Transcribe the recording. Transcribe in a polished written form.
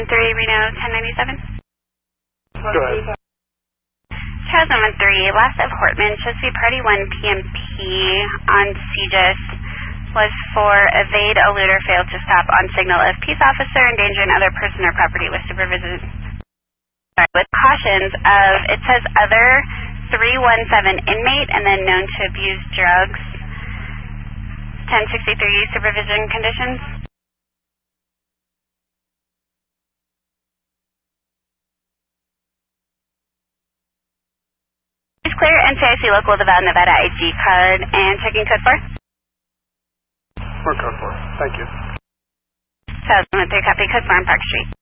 Reno 1097. Go ahead. Child number 3, last of Hortman, shows to be party 1 PMP on CGIS was for evade, elude, or failed to stop on signal of peace officer, endangering other person or property with supervision. With cautions of, it says other 317 inmate and then known to abuse drugs. 1063 supervision conditions. Please clear NCIC local Nevada ID card and checking code 4. We're code 4. Thank you. 2003 copy, code 4 on Park Street.